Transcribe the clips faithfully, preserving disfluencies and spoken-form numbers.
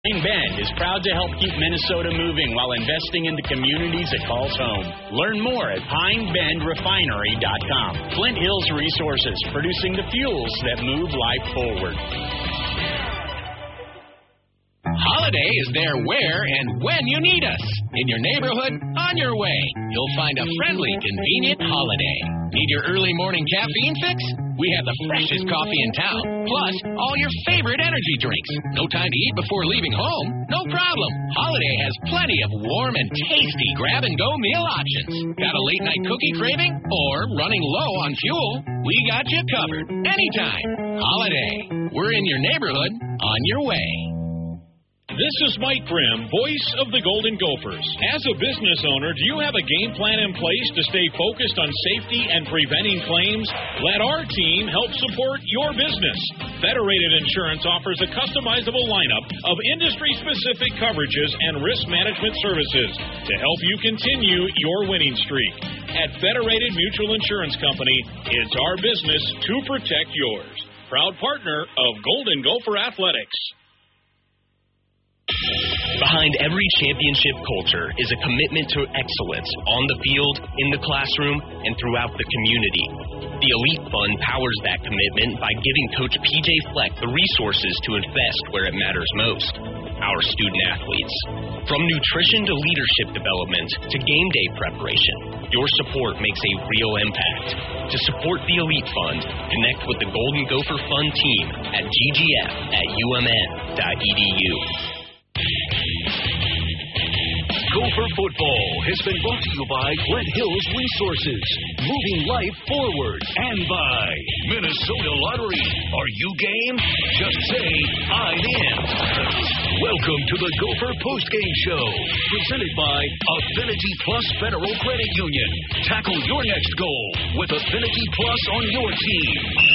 Pine Bend is proud to help keep Minnesota moving while investing in the communities it calls home. Learn more at pine bend refinery dot com. Flint Hills Resources, producing the fuels that move life forward. Holiday is there where and when you need us. In your neighborhood, on your way. You'll find a friendly, convenient Holiday. Need your early morning caffeine fix? We have the freshest coffee in town, plus all your favorite energy drinks. No time to eat before leaving home? No problem. Holiday has plenty of warm and tasty grab-and-go meal options. Got a late-night cookie craving? Or running low on fuel? We got you covered. Anytime. Holiday. We're in your neighborhood, on your way. This is Mike Grimm, voice of the Golden Gophers. As a business owner, do you have a game plan in place to stay focused on safety and preventing claims? Let our team help support your business. Federated Insurance offers a customizable lineup of industry-specific coverages and risk management services to help you continue your winning streak. At Federated Mutual Insurance Company, it's our business to protect yours. Proud partner of Golden Gopher Athletics. Behind every championship culture is a commitment to excellence on the field, in the classroom, and throughout the community. The Elite Fund powers that commitment by giving Coach P J Fleck the resources to invest where it matters most, our student athletes. From nutrition to leadership development to game day preparation, your support makes a real impact. To support the Elite Fund, connect with the Golden Gopher Fund team at g g f at u m n dot e d u. Gopher football has been brought to you by Flint Hills Resources, moving life forward, and by Minnesota Lottery. Are you game? Just say, I'm in. Welcome to the Gopher Postgame Show, presented by Affinity Plus Federal Credit Union. Tackle your next goal with Affinity Plus on your team.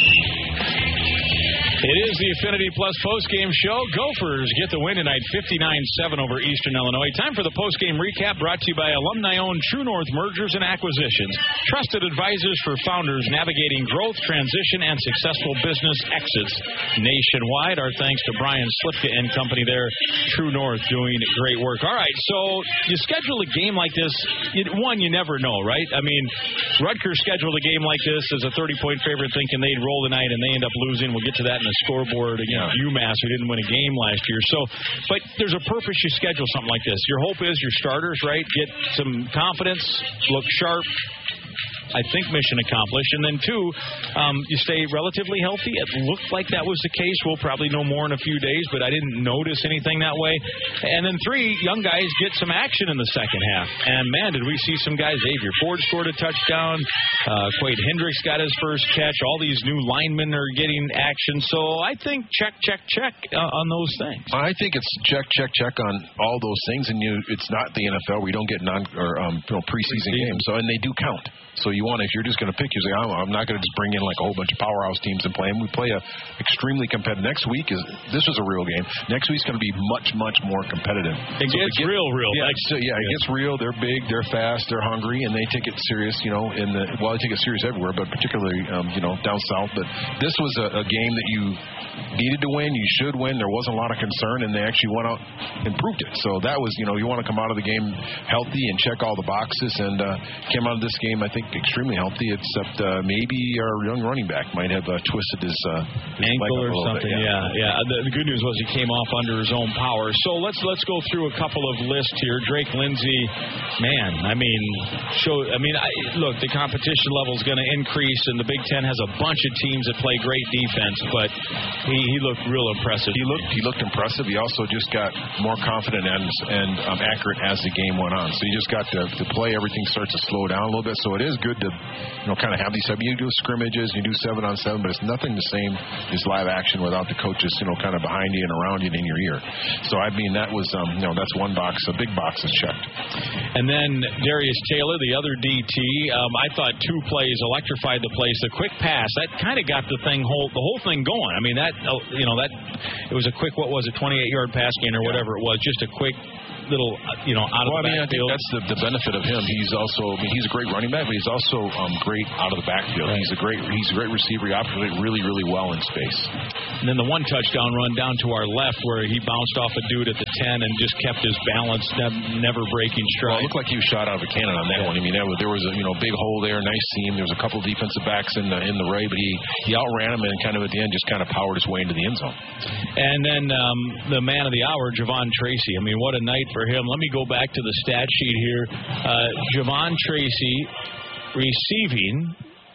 It is the Affinity Plus postgame show. Gophers get the win tonight, fifty-nine seven over Eastern Illinois. Time for the postgame recap, brought to you by alumni-owned True North Mergers and Acquisitions. Trusted advisors for founders navigating growth, transition, and successful business exits nationwide. Our thanks to Brian Slipka and company there, True North, doing great work. All right, so you schedule a game like this. One, you never know, right? I mean, Rutgers scheduled a game like this as a thirty-point favorite, thinking they'd roll tonight, and they end up losing. We'll get to that in the scoreboard against yeah. UMass, who didn't win a game last year. So, but there's a purpose you schedule something like this. Your hope is your starters, right, get some confidence, look sharp. I think mission accomplished. And then, two, um, you stay relatively healthy. It looked like that was the case. We'll probably know more in a few days, but I didn't notice anything that way. And then, three, young guys get some action in the second half. And, man, did we see some guys. Xavier Ford scored a touchdown. Uh, Quade Hendricks got his first catch. All these new linemen are getting action. So I think check, check, check uh, on those things. I think it's check, check, check on all those things. And you, it's not the N F L. We don't get non or um, you know, preseason games. So, and they do count. So you want, if you're just going to pick, you say, I'm, I'm not going to just bring in like a whole bunch of powerhouse teams and play them. We play a extremely competitive. Next week is this was a real game. Next week's going to be much, much more competitive. It so gets get, real, real. Yeah, so, yeah, it gets real. They're big, they're fast, they're hungry, and they take it serious. You know, in the well, they take it serious everywhere, but particularly um, you know down south. But this was a, a game that you needed to win. You should win. There wasn't a lot of concern, and they actually went out and proved it. So that was, you know, you want to come out of the game healthy and check all the boxes, and uh, came out of this game, I think, extremely healthy, except uh, maybe our young running back might have uh, twisted his, uh, his ankle or something. Bit, yeah, yeah. yeah. The, the good news was he came off under his own power. So let's let's go through a couple of lists here. Drake Lindsay, man, I mean, show. I mean, I, look, the competition level is going to increase, and the Big Ten has a bunch of teams that play great defense, but he, he looked real impressive. He looked he looked impressive. He also just got more confident and and um, accurate as the game went on. So he just got to, to play. Everything starts to slow down a little bit. So it is good to, you know, kind of have these. You do scrimmages, you do seven on seven, but it's nothing the same as live action without the coaches, you know, kind of behind you and around you and in your ear. So I mean, that was, um, you know, that's one box. A big box is checked. And then Darius Taylor, the other D T. Um, I thought two plays electrified the place. The quick pass that kind of got the thing whole the whole thing going. I mean, that you know that it was a quick what was it twenty-eight yard pass gain or whatever it was, just a quick little, you know, out well, of the I mean, I think backfield. that's the, the benefit of him. He's also, I mean, he's a great running back, but he's also also um, great out of the backfield. Right. He's a great he's a great receiver. He operates really, really well in space. And then the one touchdown run down to our left where he bounced off a dude at the ten and just kept his balance, never breaking stride. Well, it looked like he was shot out of a cannon on that yeah. one. I mean, that was, there was a you know big hole there, nice seam. There was a couple of defensive backs in the in the Ray, but he, he outran him and kind of at the end just kind of powered his way into the end zone. And then um, the man of the hour, Javon Tracy. I mean, what a night for him. Let me go back to the stat sheet here. Uh, Javon Tracy receiving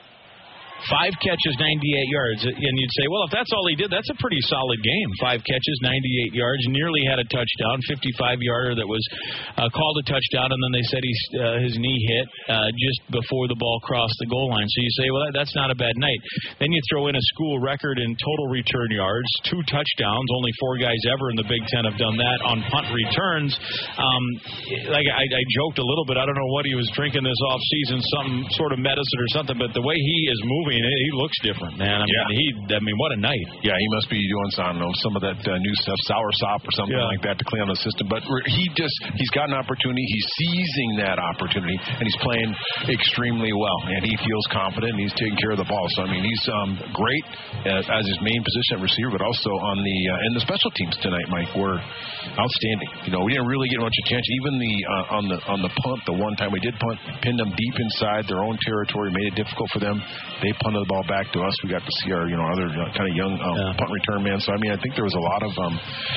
five catches, ninety-eight yards. And you'd say, well, if that's all he did, that's a pretty solid game. Five catches, ninety-eight yards, nearly had a touchdown, fifty-five-yarder that was uh, called a touchdown, and then they said he, uh, his knee hit uh, just before the ball crossed the goal line. So you say, well, that, that's not a bad night. Then you throw in a school record in total return yards, two touchdowns. Only four guys ever in the Big Ten have done that on punt returns. Um, like I, I joked a little bit. I don't know what he was drinking this offseason, some sort of medicine or something, but the way he is moving, he looks different, man. I mean, yeah. he. I mean, what a night. Yeah, he must be doing some, know, some of that uh, new stuff, sour sop or something yeah. like that to clean on the system. But he just, he's got an opportunity. He's seizing that opportunity, and he's playing extremely well. And he feels confident, and he's taking care of the ball. So, I mean, he's um, great as, as his main position at receiver, but also on the uh, in the special teams tonight, Mike, were outstanding. You know, we didn't really get much attention. Even the uh, on the on the punt, the one time we did punt, pinned them deep inside their own territory, made it difficult for them. They punted the ball back to us. We got to see our, you know, other kind of young um, yeah. punt return man. So I mean, I think there was a lot of um,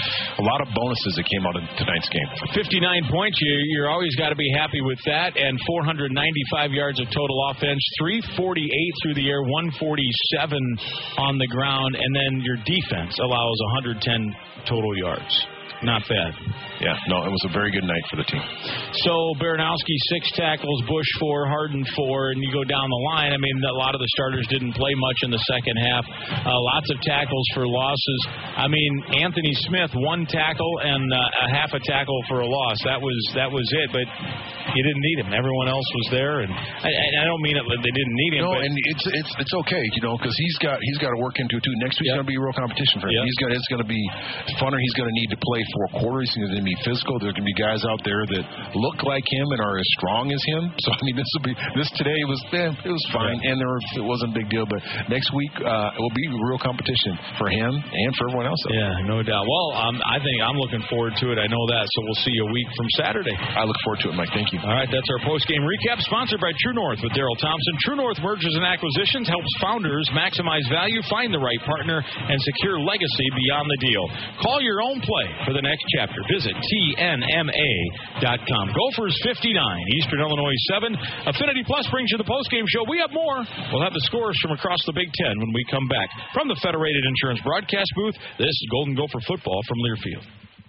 a lot of bonuses that came out of tonight's game. fifty-nine points. You you're always got to be happy with that. And four hundred ninety-five yards of total offense, three forty-eight through the air, one forty-seven on the ground, and then your defense allows one hundred ten total yards. Not bad. Yeah, no, it was a very good night for the team. So, Baranowski, six tackles, Bush, four, Harden, four, and you go down the line. I mean, a lot of the starters didn't play much in the second half. Uh, lots of tackles for losses. I mean, Anthony Smith, one tackle and uh, a half a tackle for a loss. That was that was it, but you didn't need him. Everyone else was there, and I, and I don't mean it they didn't need him. No, but and it's it's it's okay, you know, because he's got he's got to work into it too. Next week's yep. going to be real competition for him. Yep. He's got it's going to be funner. He's going to need to play four quarters. He's going to be physical. There's going to be guys out there that look like him and are as strong as him. So I mean, this will be this today was eh, it was fine, yeah. and there were, it wasn't a big deal. But next week uh, it will be real competition for him and for everyone else. Yeah, no doubt. Well, um, I think I'm looking forward to it. I know that. So we'll see you a week from Saturday. I look forward to it, Mike. Thank you. All right, that's our post-game recap, sponsored by True North with Daryl Thompson. True North Mergers and Acquisitions helps founders maximize value, find the right partner, and secure legacy beyond the deal. Call your own play for the next chapter. Visit T N M A dot com. Gophers fifty-nine, Eastern Illinois seven. Affinity Plus brings you the post-game show. We have more. We'll have the scores from across the Big Ten when we come back. From the Federated Insurance broadcast booth, this is Golden Gopher football from Learfield.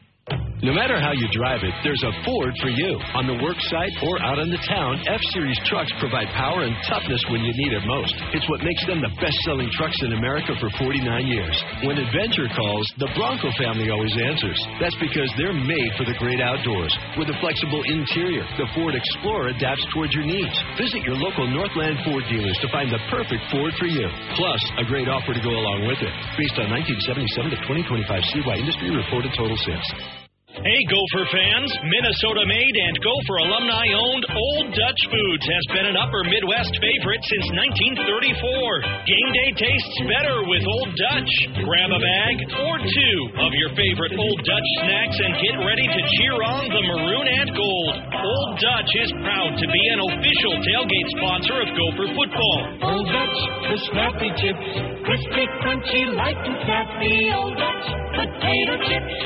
No matter how you drive it, there's a Ford for you. On the work site or out in the town, F-Series trucks provide power and toughness when you need it most. It's what makes them the best-selling trucks in America for forty-nine years. When adventure calls, the Bronco family always answers. That's because they're made for the great outdoors. With a flexible interior, the Ford Explorer adapts towards your needs. Visit your local Northland Ford dealers to find the perfect Ford for you. Plus, a great offer to go along with it. Based on nineteen seventy-seven to twenty twenty-five C Y Industry reported total sales. Hey, Gopher fans, Minnesota-made and Gopher alumni-owned Old Dutch Foods has been an Upper Midwest favorite since nineteen thirty-four. Game day tastes better with Old Dutch. Grab a bag or two of your favorite Old Dutch snacks and get ready to cheer on the maroon and gold. Old Dutch is proud to be an official tailgate sponsor of Gopher football. Old Dutch, the snappy chips, crispy, crunchy, light and snappy. Old Dutch potato chips.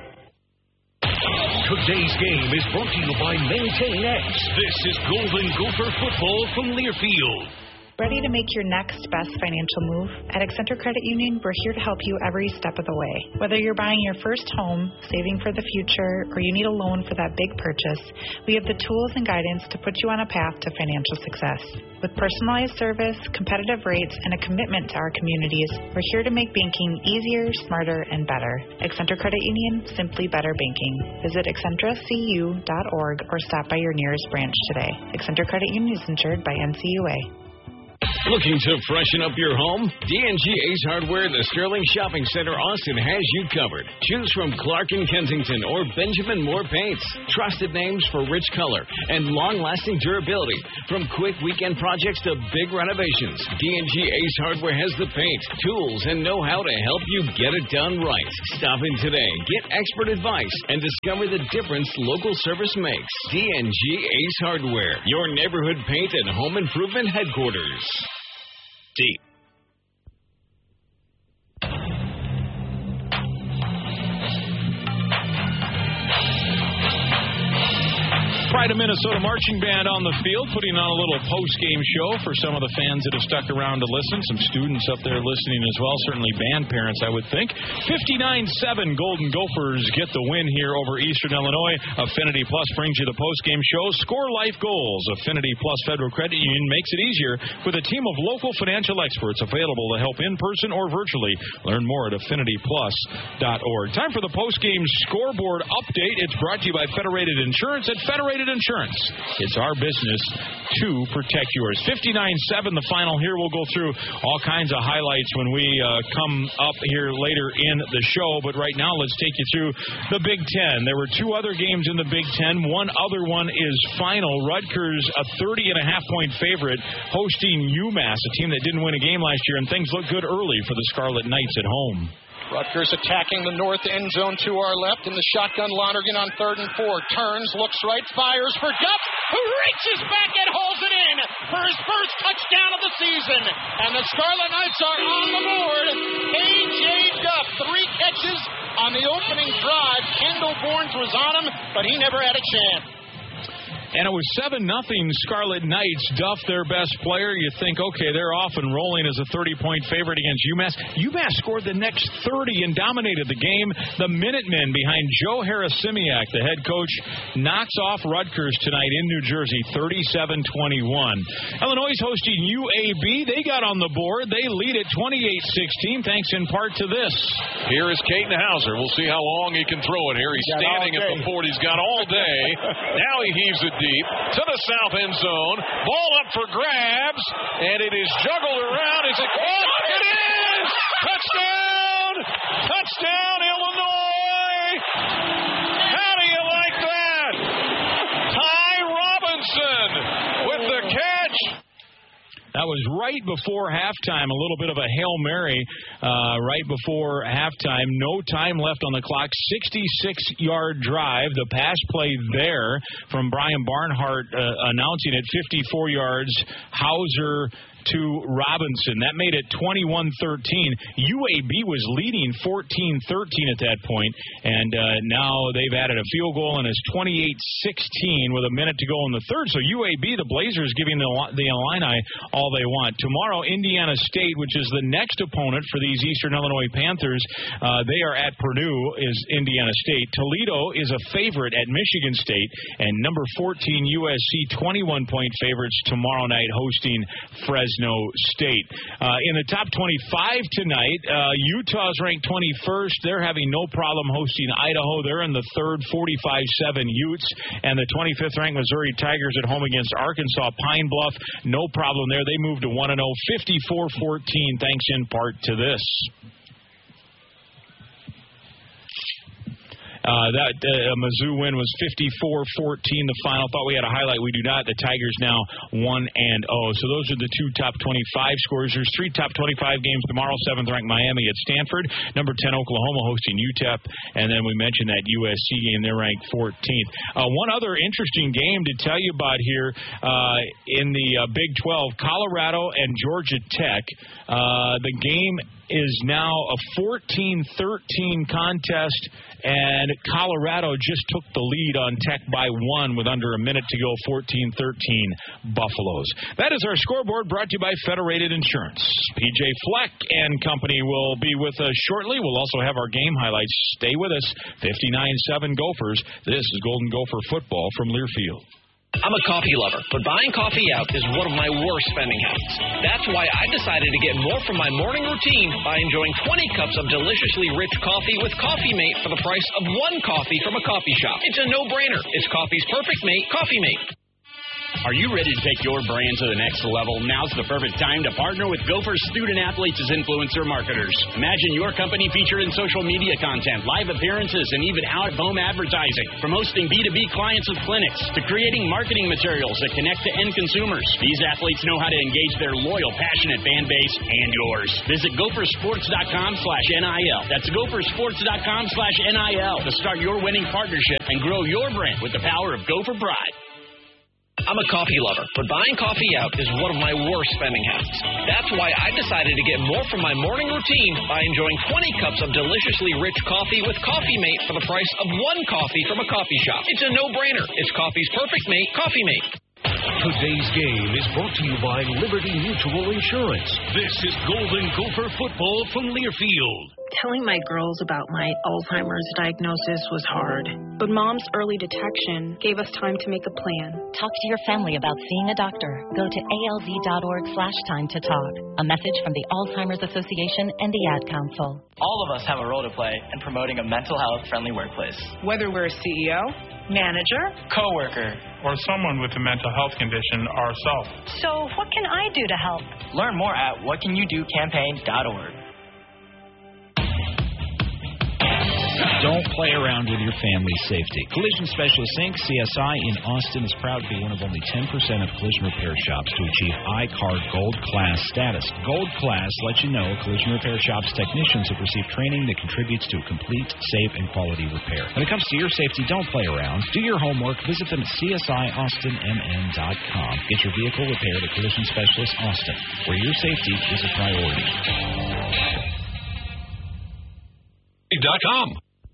Today's game is brought to you by Maintain X. This is Golden Gopher football from Learfield. Ready to make your next best financial move? At Accenture Credit Union, we're here to help you every step of the way. Whether you're buying your first home, saving for the future, or you need a loan for that big purchase, we have the tools and guidance to put you on a path to financial success. With personalized service, competitive rates, and a commitment to our communities, we're here to make banking easier, smarter, and better. Accenture Credit Union, simply better banking. Visit Accenture C U dot org or stop by your nearest branch today. Accenture Credit Union is insured by N C U A. Looking to freshen up your home? D and G Ace Hardware in the Sterling Shopping Center, Austin has you covered. Choose from Clark and Kensington or Benjamin Moore paints. Trusted names for rich color and long-lasting durability. From quick weekend projects to big renovations, D and G Ace Hardware has the paint, tools, and know-how to help you get it done right. Stop in today, get expert advice, and discover the difference local service makes. D and G Ace Hardware, your neighborhood paint and home improvement headquarters. Deep. Pride of Minnesota Marching Band on the field, putting on a little post-game show for some of the fans that have stuck around to listen. Some students up there listening as well, certainly band parents, I would think. fifty-nine seven Golden Gophers get the win here over Eastern Illinois. Affinity Plus brings you the post-game show. Score life goals. Affinity Plus Federal Credit Union makes it easier with a team of local financial experts available to help in person or virtually. Learn more at affinity plus dot org. Time for the post-game scoreboard update. It's brought to you by Federated Insurance at Federated Insurance. It's our business to protect yours. fifty-nine seven, the final here. We'll go through all kinds of highlights when we uh, come up here later in the show. But right now, let's take you through the Big Ten. There were two other games in the Big Ten. One other one is final. Rutgers, a thirty and a half point favorite, hosting UMass, a team that didn't win a game last year, and things look good early for the Scarlet Knights at home. Rutgers attacking the north end zone to our left in the shotgun. Lonergan on third and four. Turns, looks right, fires for Duff, who reaches back and holds it in for his first touchdown of the season. And the Scarlet Knights are on the board. A J. Duff, three catches on the opening drive. Kendall Bournes was on him, but he never had a chance. And it was seven nothing Scarlet Knights. Duff, their best player. You think, okay, they're off and rolling as a thirty-point favorite against UMass. UMass scored the next thirty and dominated the game. The Minutemen behind Joe Harasimiak, the head coach, knocks off Rutgers tonight in New Jersey, thirty-seven twenty-one. Illinois is hosting U A B. They got on the board. They lead at twenty-eight sixteen, thanks in part to this. Here is Caden Hauser. We'll see how long he can throw it here. He's standing at the fort. He's got all day. Now he heaves it deep to the south end zone. Ball up for grabs, and it is juggled around. Is it caught? It is! Touchdown! Touchdown, Illinois! How do you like that? Ty Robinson with the catch. That was right before halftime, a little bit of a Hail Mary uh, right before halftime. No time left on the clock. sixty-six-yard drive. The pass play there from Brian Barnhart uh, announcing it, fifty-four yards. Hauser to Robinson. That made it twenty-one thirteen. U A B was leading fourteen thirteen at that point, and uh, now they've added a field goal, and it's twenty-eight sixteen with a minute to go in the third. So U A B, the Blazers, giving the, the Illini all they want. Tomorrow, Indiana State, which is the next opponent for these Eastern Illinois Panthers, uh, they are at Purdue, is Indiana State. Toledo is a favorite at Michigan State, and number fourteen U S C, twenty-one point favorites tomorrow night, hosting Fresno State. Uh, in the top twenty-five tonight, uh, Utah's ranked twenty-first. They're having no problem hosting Idaho. They're in the third, forty-five seven Utes. And the twenty-fifth ranked Missouri Tigers at home against Arkansas Pine Bluff. No problem there. They moved to one and oh, fifty-four fourteen, thanks in part to this. Uh, that uh, Mizzou win was fifty-four fourteen, the final. Thought we had a highlight. We do not. The Tigers now one and oh. So those are the two top twenty-five scores. There's three top twenty-five games tomorrow. seventh-ranked Miami at Stanford. Number ten, Oklahoma hosting U T E P. And then we mentioned that U S C game. They're ranked fourteenth. Uh, one other interesting game to tell you about here uh, in the uh, Big twelve, Colorado and Georgia Tech. Uh, the game is now a fourteen thirteen contest, and Colorado just took the lead on Tech by one with under a minute to go, fourteen thirteen Buffaloes. That is our scoreboard, brought to you by Federated Insurance. P J Fleck and company will be with us shortly. We'll also have our game highlights. Stay with us. fifty-nine seven Gophers. This is Golden Gopher football from Learfield. I'm a coffee lover, but buying coffee out is one of my worst spending habits. That's why I decided to get more from my morning routine by enjoying twenty cups of deliciously rich coffee with Coffee Mate for the price of one coffee from a coffee shop. It's a no-brainer. It's coffee's perfect mate, Coffee Mate. Are you ready to take your brand to the next level? Now's the perfect time to partner with Gopher student athletes as influencer marketers. Imagine your company featured in social media content, live appearances, and even out-of-home advertising. From hosting B two B clients with clinics to creating marketing materials that connect to end consumers. These athletes know how to engage their loyal, passionate fan base and yours. Visit gophersports.com slash NIL. That's gophersports.com slash NIL to start your winning partnership and grow your brand with the power of Gopher Pride. I'm a coffee lover, but buying coffee out is one of my worst spending habits. That's why I decided to get more from my morning routine by enjoying twenty cups of deliciously rich coffee with Coffee Mate for the price of one coffee from a coffee shop. It's a no-brainer. It's coffee's perfect mate, Coffee Mate. Today's game is brought to you by Liberty Mutual Insurance. This is Golden Gopher football from Learfield. Telling my girls about my Alzheimer's diagnosis was hard, but Mom's early detection gave us time to make a plan. Talk to your family about seeing a doctor. Go to alz.org slash time to talk. A message from the Alzheimer's Association and the Ad Council. All of us have a role to play in promoting a mental health-friendly workplace. Whether we're a C E O, manager, coworker, or someone with a mental health condition ourselves. So what can I do to help? Learn more at what can you do campaign dot org. Don't play around with your family's safety. Collision Specialist Incorporated, C S I in Austin, is proud to be one of only ten percent of collision repair shops to achieve I C A R D Gold Class status. Gold Class lets you know collision repair shops' technicians have received training that contributes to a complete, safe, and quality repair. When it comes to your safety, don't play around. Do your homework. Visit them at C S I Austin M N dot com. Get your vehicle repaired at Collision Specialist Austin, where your safety is a priority. Dot com.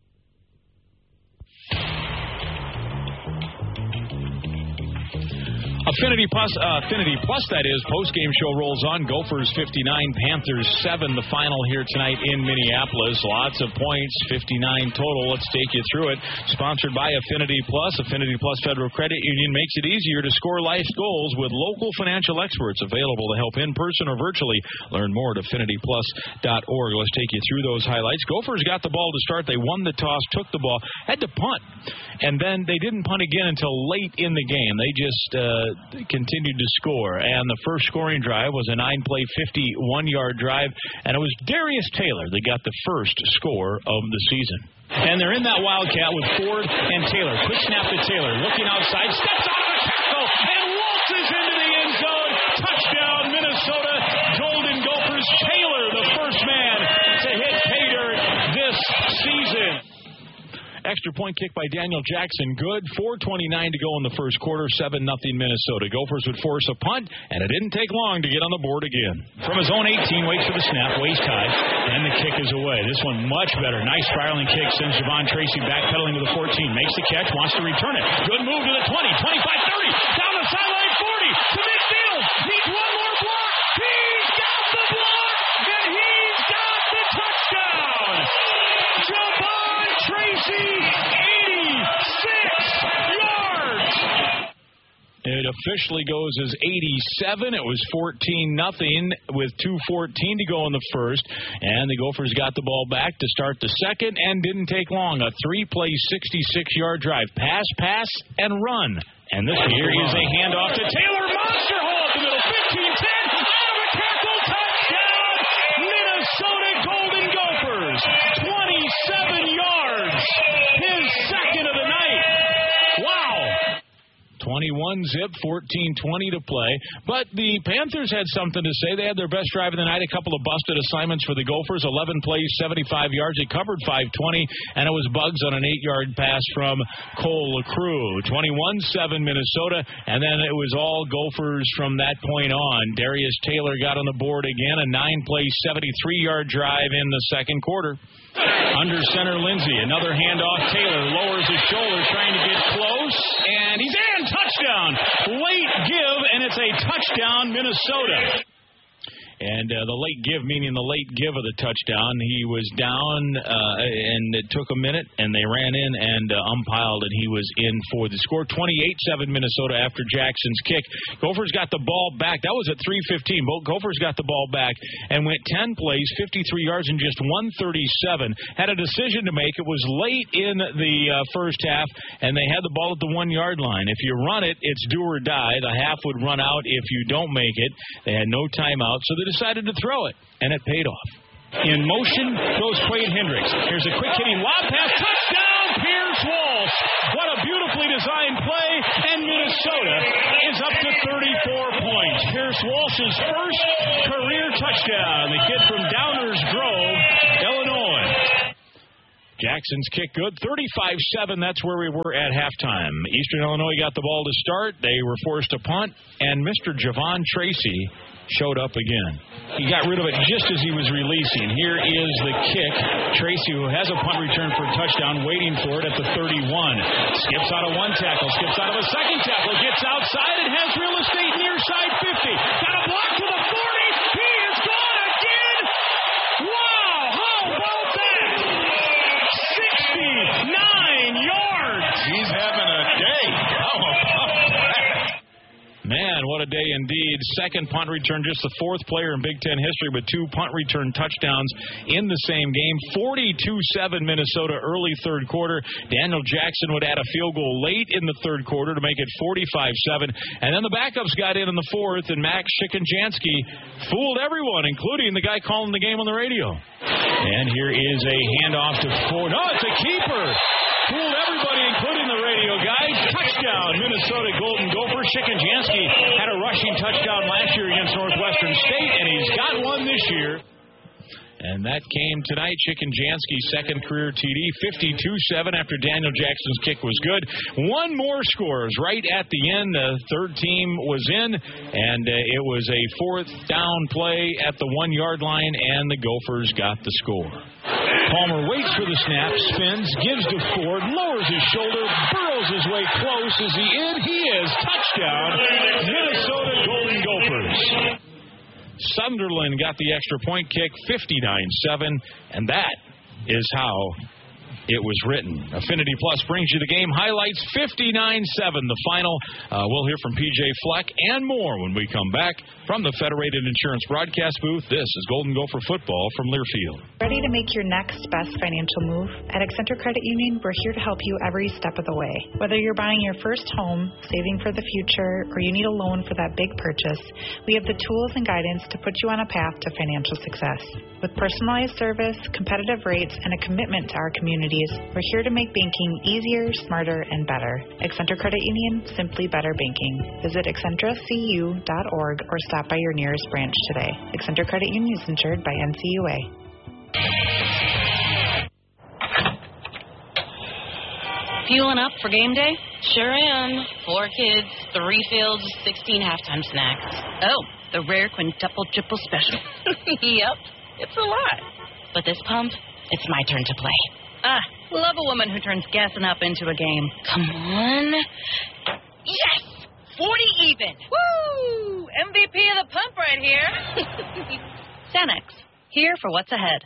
Affinity Plus, uh, Affinity Plus, that is, post-game show rolls on. Gophers fifty-nine, Panthers seven, the final here tonight in Minneapolis. Lots of points, fifty-nine total. Let's take you through it. Sponsored by Affinity Plus. Affinity Plus Federal Credit Union makes it easier to score life's goals with local financial experts available to help in person or virtually. Learn more at affinity plus dot org. Let's take you through those highlights. Gophers got the ball to start. They won the toss, took the ball, had to punt, and then they didn't punt again until late in the game. They just uh, continued to score, and the first scoring drive was a nine-play, fifty-one-yard drive, and it was Darius Taylor that got the first score of the season. And they're in that Wildcat with Ford and Taylor. Quick snap to Taylor, looking outside, steps out of the tackle, and waltzes into the end zone. Touchdown, Minnesota Golden Gophers. Taylor, the first man to hit pay dirt this season. Extra point kick by Daniel Jackson. Good. four twenty-nine to go in the first quarter. seven nothing Minnesota. Gophers would force a punt, and it didn't take long to get on the board again. From his own eighteen, waits for the snap, waist high, and the kick is away. This one much better. Nice spiraling kick sends Javon Tracy backpedaling to the fourteen. Makes the catch, wants to return it. Good move to the twenty, twenty-five, thirty. Down the sideline, forty. To midfield. Needs one more block. He's got the block, and he's got the touchdown. Javon Tracy. It officially goes as eighty-seven. It was fourteen nothing with two fourteen to go in the first. And the Gophers got the ball back to start the second and didn't take long. A three-play, sixty-six-yard drive. Pass, pass, and run. And this here is a handoff to Taylor. Monster hole up the middle. fifteen ten. Out of a tackle. Touchdown. Minnesota Golden Gophers. twenty-seven yards. His second of the night. Wow. twenty-one zip, fourteen twenty to play. But the Panthers had something to say. They had their best drive of the night, a couple of busted assignments for the Gophers, eleven plays, seventy-five yards. They covered five twenty, and it was Bugs on an eight-yard pass from Cole LaCrue. twenty-one seven Minnesota, and then it was all Gophers from that point on. Darius Taylor got on the board again, a nine-play, seventy-three-yard drive in the second quarter. Under center, Lindsey. Another handoff. Taylor lowers his shoulder, trying to get close, and he's in. Touchdown. Late give, and it's a touchdown, Minnesota. And uh, the late give, meaning the late give of the touchdown, he was down, uh, and it took a minute, and they ran in and uh, umpiled, and he was in for the score. twenty-eight seven Minnesota after Jackson's kick. Gophers got the ball back. That was at three fifteen. Gophers got the ball back and went ten plays, fifty-three yards, and just one thirty-seven. Had a decision to make. It was late in the uh, first half, and they had the ball at the one-yard line. If you run it, it's do or die. The half would run out if you don't make it. They had no timeout, so they decided to throw it, and it paid off. In motion goes Quade Hendricks. Here's a quick-hitting lob pass. Touchdown, Pierce Walsh. What a beautifully designed play, and Minnesota is up to thirty-four points. Pierce Walsh's first career touchdown. The kid from Downers Grove, Illinois. Jackson's kick good. thirty-five seven, that's where we were at halftime. Eastern Illinois got the ball to start. They were forced to punt, and Mister Javon Tracy showed up again. He got rid of it just as he was releasing. Here is the kick. Tracy, who has a punt return for a touchdown, waiting for it at the thirty-one. Skips out of one tackle, skips out of a second tackle, gets outside and has real estate near side fifty. Got a block to the forty. He is gone again. Wow, how about that? sixty-nine yards. He's having a day. How about that? Man, what a day indeed. Second punt return, just the fourth player in Big Ten history with two punt return touchdowns in the same game. forty-two seven Minnesota early third quarter. Daniel Jackson would add a field goal late in the third quarter to make it forty-five seven. And then the backups got in in the fourth, and Max Shikenjansky fooled everyone, including the guy calling the game on the radio. And here is a handoff to Ford. Oh, it's a keeper. Fooled everybody, including the radio guy. Touchdown, Minnesota Golden Gophers. Shikenjansky had a rushing touchdown last year against Northwestern State, and he's got one this year. And that came tonight. Shikenjansky's second career T D, fifty-two seven after Daniel Jackson's kick was good. One more scores right at the end. The third team was in, and uh, it was a fourth down play at the one-yard line, and the Gophers got the score. Palmer waits for the snap, spins, gives to Ford, lowers his shoulder, burrows his way close. Is he in? He is. Touchdown, Minnesota Golden Gophers. Sunderland got the extra point kick, fifty-nine seven, and that is how it was written. Affinity Plus brings you the game highlights, fifty-nine seven, the final. Uh, we'll hear from P J Fleck and more when we come back from the Federated Insurance broadcast booth. This is Golden Gopher football from Learfield. Ready to make your next best financial move? At Accenture Credit Union, we're here to help you every step of the way. Whether you're buying your first home, saving for the future, or you need a loan for that big purchase, we have the tools and guidance to put you on a path to financial success. With personalized service, competitive rates, and a commitment to our communities, we're here to make banking easier, smarter, and better. Accenture Credit Union, simply better banking. Visit accentra c u dot org or stop by your nearest branch today. Accenture Credit Union is insured by N C U A. Fueling up for game day? Sure am. Four kids, three fields, sixteen halftime snacks. Oh, the rare quintuple triple special. Yep, it's a lot. But this pump, it's my turn to play. Ah, love a woman who turns gassing up into a game. Come on. Yes! forty even. Woo! M V P of the pump right here. Xanax, here for what's ahead.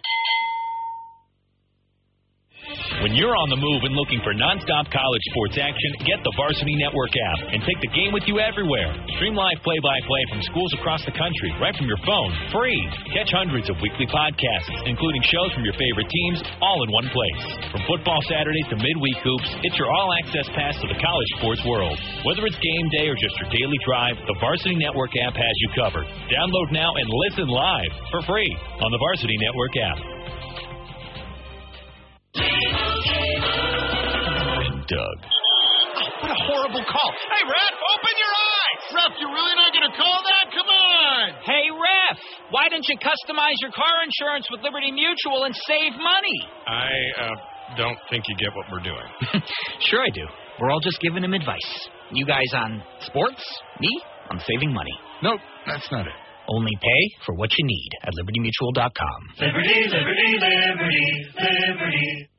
When you're on the move and looking for nonstop college sports action, get the Varsity Network app and take the game with you everywhere. Stream live play-by-play from schools across the country right from your phone, free. Catch hundreds of weekly podcasts, including shows from your favorite teams, all in one place. From football Saturdays to midweek hoops, it's your all-access pass to the college sports world. Whether it's game day or just your daily drive, the Varsity Network app has you covered. Download now and listen live for free on the Varsity Network app. Doug. Oh, what a horrible call. Hey, ref, open your eyes. Ref, you're really not going to call that? Come on. Hey, ref, why don't you customize your car insurance with Liberty Mutual and save money? I uh, don't think you get what we're doing. Sure I do. We're all just giving him advice. You guys on sports, me on saving money. Nope, that's not it. Only pay for what you need at liberty mutual dot com. Liberty, liberty, liberty, liberty.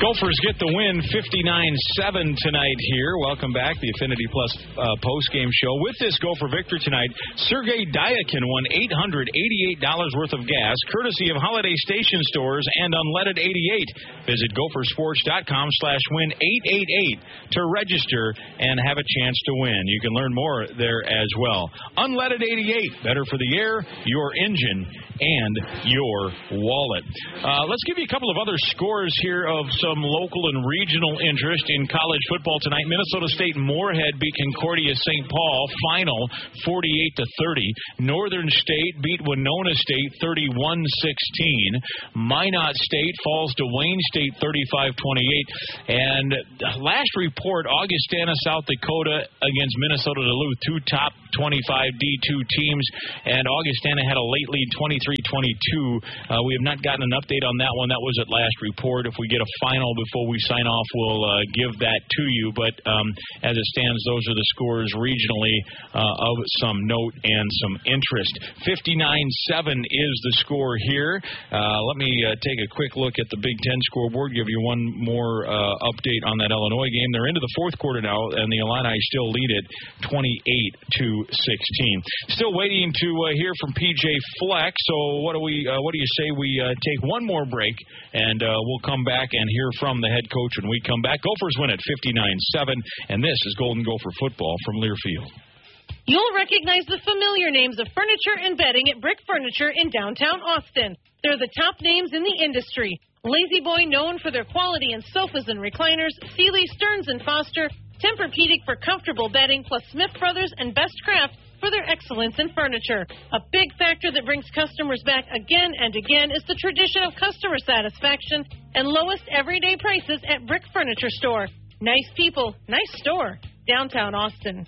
Gophers get the win fifty-nine seven tonight here. Welcome back, the Affinity Plus uh, post-game show. With this Gopher victory tonight, Sergei Dyakin won eight hundred eighty-eight dollars worth of gas, courtesy of Holiday Station Stores and Unleaded eighty-eight. Visit gophersports.com slash win eight eight eight to register and have a chance to win. You can learn more there as well. Unleaded eighty-eight, better for the air, your engine, and your wallet. Uh, let's give you a couple of other scores here of some local and regional interest in college football tonight. Minnesota State Moorhead beat Concordia Saint Paul, final forty-eight to thirty. Northern State beat Winona State thirty-one sixteen. Minot State falls to Wayne State thirty-five twenty-eight. And last report, Augustana, South Dakota against Minnesota Duluth, two top twenty-five D two teams, and Augustana had a late lead twenty-three twenty-two. Uh, we have not gotten an update on that one. That was at last report. If we get a final before we sign off, we'll uh, give that to you. But um, as it stands, those are the scores regionally uh, of some note and some interest. fifty-nine seven is the score here. Uh, let me uh, take a quick look at the Big Ten scoreboard, give you one more uh, update on that Illinois game. They're into the fourth quarter now, and the Illini still lead it twenty-eight to sixteen. Still waiting to uh, hear from P J Fleck. So what do we? Uh, what do you say we uh, take one more break, and uh, we'll come back and hear from the head coach when we come back. Gophers win at fifty-nine seven, and this is Golden Gopher football from Learfield. You'll recognize the familiar names of furniture and bedding at Brick Furniture in downtown Austin. They're the top names in the industry. Lazy Boy, known for their quality in sofas and recliners, Sealy, Stearns and Foster, Tempur-Pedic for comfortable bedding, plus Smith Brothers and Best Craft for their excellence in furniture. A big factor that brings customers back again and again is the tradition of customer satisfaction and lowest everyday prices at Brick Furniture Store. Nice people, nice store, downtown Austin.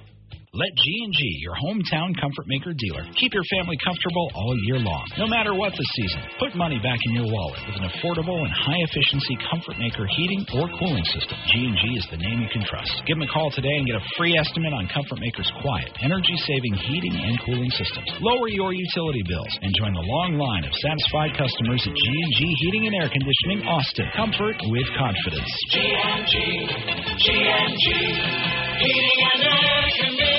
Let G and G, your hometown comfort maker dealer, keep your family comfortable all year long, no matter what the season. Put money back in your wallet with an affordable and high-efficiency comfort maker heating or cooling system. G and G is the name you can trust. Give them a call today and get a free estimate on Comfort Maker's quiet, energy-saving heating and cooling systems. Lower your utility bills and join the long line of satisfied customers at G and G Heating and Air Conditioning, Austin. Comfort with confidence. G and G, G and G, Heating and Air Conditioning.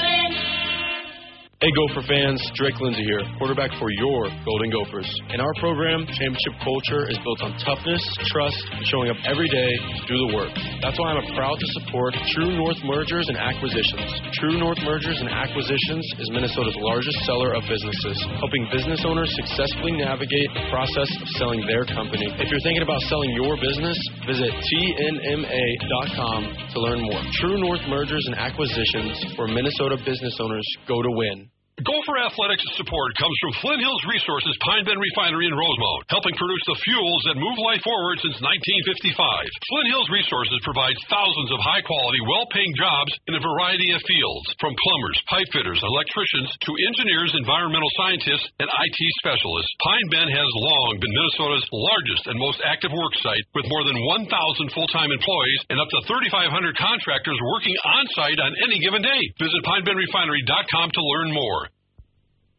Hey Gopher fans, Drake Lindsay here, quarterback for your Golden Gophers. In our program, championship culture is built on toughness, trust, and showing up every day to do the work. That's why I'm proud to support True North Mergers and Acquisitions. True North Mergers and Acquisitions is Minnesota's largest seller of businesses, helping business owners successfully navigate the process of selling their company. If you're thinking about selling your business, visit T N M A dot com to learn more. True North Mergers and Acquisitions, where Minnesota business owners go to win. Gopher Athletics support comes from Flint Hills Resources Pine Bend Refinery in Rosemount, helping produce the fuels that move life forward since nineteen fifty-five. Flint Hills Resources provides thousands of high-quality, well-paying jobs in a variety of fields, from plumbers, pipe fitters, electricians, to engineers, environmental scientists, and I T specialists. Pine Bend has long been Minnesota's largest and most active work site, with more than one thousand full-time employees and up to thirty-five hundred contractors working on-site on any given day. Visit pine bend refinery dot com to learn more.